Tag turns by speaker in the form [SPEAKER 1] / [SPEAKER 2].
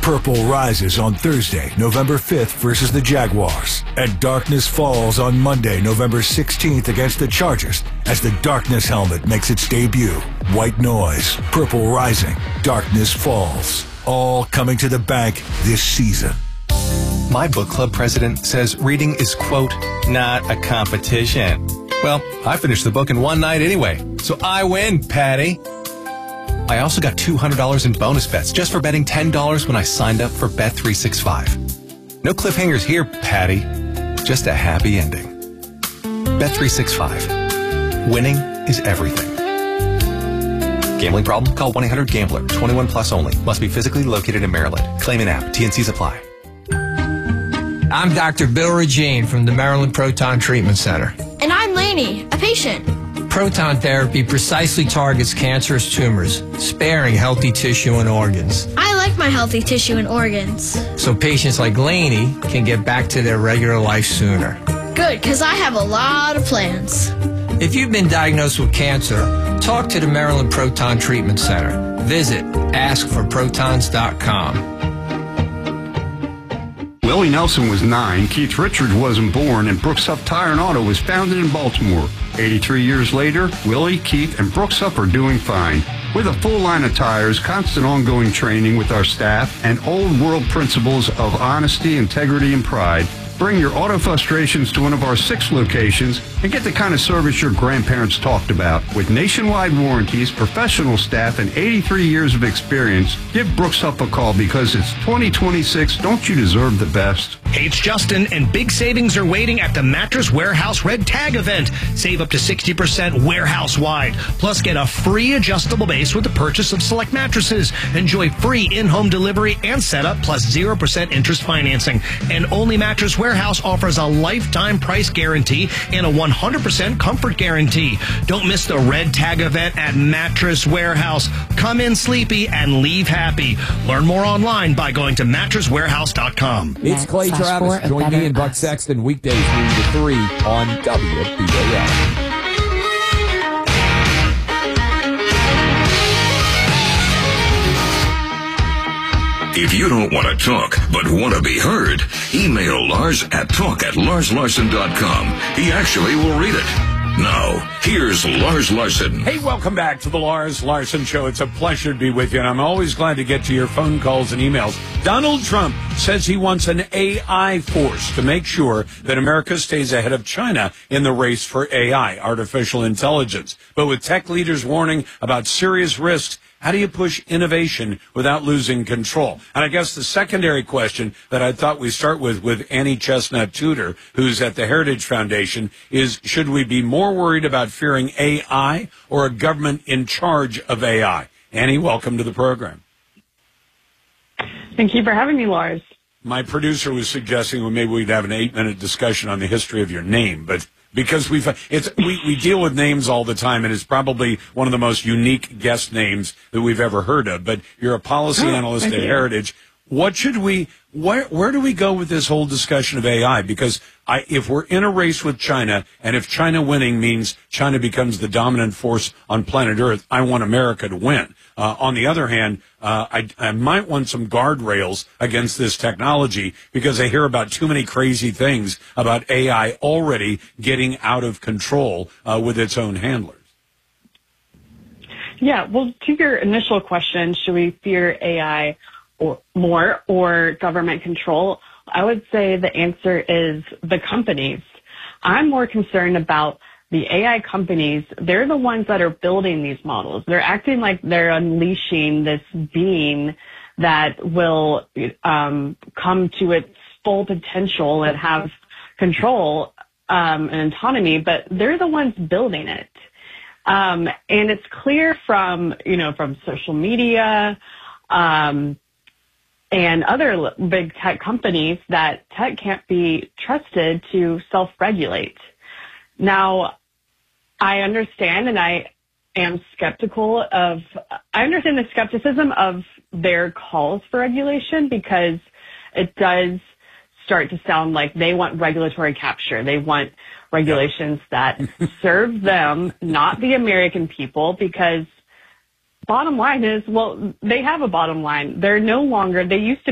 [SPEAKER 1] Purple rises on Thursday, November 5th versus the Jaguars. And darkness falls on Monday, November 16th against the Chargers as the darkness helmet makes its debut. White noise, purple rising, darkness falls. All coming to the bank this season.
[SPEAKER 2] My book club president says reading is, quote, not a competition. Well, I finished the book in one night anyway, so I win, Patty. I also got $200 in bonus bets just for betting $10 when I signed up for Bet365. No cliffhangers here, Patty. Just a happy ending. Bet365. Winning is everything. Gambling problem? Call 1-800-GAMBLER. 21 plus only. Must be physically located in Maryland. Claim in app. T&Cs apply.
[SPEAKER 3] I'm Dr. Bill Regine from the Maryland Proton Treatment Center.
[SPEAKER 4] And I'm Lainey, a patient.
[SPEAKER 3] Proton therapy precisely targets cancerous tumors, sparing healthy tissue and organs.
[SPEAKER 4] I like my healthy tissue and organs.
[SPEAKER 3] So patients like Lainey can get back to their regular life sooner.
[SPEAKER 4] Good, because I have a lot of plans.
[SPEAKER 3] If you've been diagnosed with cancer, talk to the Maryland Proton Treatment Center. Visit askforprotons.com.
[SPEAKER 5] Willie Nelson was 9, Keith Richards wasn't born, and Brooks Huff Tire and Auto was founded in Baltimore. 83 years later, Willie, Keith, and Brooks Huff are doing fine. With a full line of tires, constant ongoing training with our staff, and old world principles of honesty, integrity, and pride, bring your auto frustrations to one of our 6 locations and get the kind of service your grandparents talked about. With nationwide warranties, professional staff, and 83 years of experience, give Brooks Huff a call because it's 2026. Don't you deserve the best?
[SPEAKER 6] Hey, it's Justin, and big savings are waiting at the Mattress Warehouse Red Tag event. Save up to 60% warehouse-wide. Plus, get a free adjustable base with the purchase of select mattresses. Enjoy free in-home delivery and setup, plus 0% interest financing. And only Mattress Warehouse offers a lifetime price guarantee and a 100% comfort guarantee. Don't miss the Red Tag event at Mattress Warehouse. Come in sleepy and leave happy. Learn more online by going to mattresswarehouse.com.
[SPEAKER 7] It's Clay Travis. Join me and Buck Sexton weekdays 3 to 3 on WBAL.
[SPEAKER 8] If you don't want to talk, but want to be heard, email Lars at talk@larslarson.com. He actually will read it. Now, here's Lars Larson.
[SPEAKER 9] Hey, welcome back to the Lars Larson Show. It's a pleasure to be with you, and I'm always glad to get to your phone calls and emails. Donald Trump says he wants an AI force to make sure that America stays ahead of China in the race for AI, artificial intelligence. But with tech leaders warning about serious risks, how do you push innovation without losing control? And I guess the secondary question that I thought we'd start with Annie Chestnut Tudor, who's at the Heritage Foundation, is should we be more worried about fearing AI or a government in charge of AI? Annie, welcome to the program.
[SPEAKER 10] Thank you for having me, Lars.
[SPEAKER 9] My producer was suggesting well, maybe we'd have an 8-minute discussion on the history of your name, but because we deal with names all the time, and it's probably one of the most unique guest names that we've ever heard of. But you're a policy analyst at Heritage. What should where do we go with this whole discussion of AI? Because if we're in a race with China, and if China winning means China becomes the dominant force on planet Earth, I want America to win. On the other hand, I might want some guardrails against this technology because I hear about too many crazy things about AI already getting out of control with its own handlers.
[SPEAKER 10] Yeah, well, to your initial question, should we fear AI or government control? I would say the answer is the companies. I'm more concerned about the AI companies. They're the ones that are building these models. They're acting like they're unleashing this being that will come to its full potential and have control and autonomy, but they're the ones building it. And it's clear from social media, and other big tech companies that tech can't be trusted to self-regulate. Now, I understand and I am skeptical I understand the skepticism of their calls for regulation because it does start to sound like they want regulatory capture. They want regulations that serve them, not the American people, because bottom line is, well, they have a bottom line. They're no longer, they used to